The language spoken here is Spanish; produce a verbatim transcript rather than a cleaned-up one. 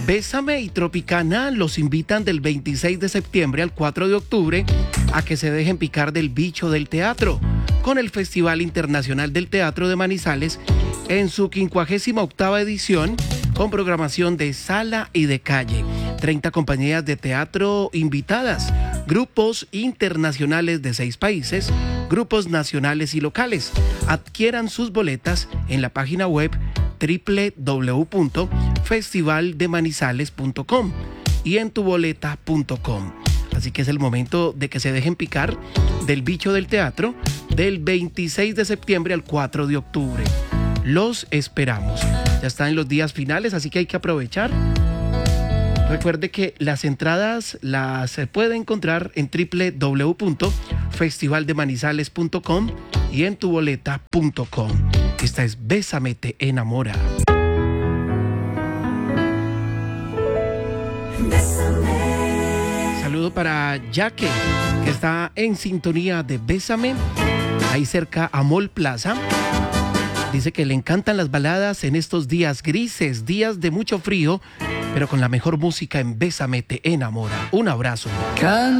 Bésame y Tropicana los invitan del veintiséis de septiembre al cuatro de octubre a que se dejen picar del bicho del teatro con el Festival Internacional del Teatro de Manizales en su quincuagésima octava edición con programación de sala y de calle. treinta compañías de teatro invitadas, grupos internacionales de seis países, grupos nacionales y locales. Adquieran sus boletas en la página web doble u doble u doble u punto festival de manizales punto com y en tu boleta punto com. Así que es el momento de que se dejen picar del bicho del teatro del veintiséis de septiembre al cuatro de octubre. Los esperamos. Ya están en los días finales, así que hay que aprovechar. Recuerde que las entradas las puede encontrar en doble u doble u doble u punto festival de manizales punto com y en tu boleta punto com. Esta es Bésame te enamora. Bésame. Saludo para Yaque, que está en sintonía de Bésame, ahí cerca a Mall Plaza. Dice que le encantan las baladas en estos días grises, días de mucho frío, pero con la mejor música en Bésame te enamora. Un abrazo. Can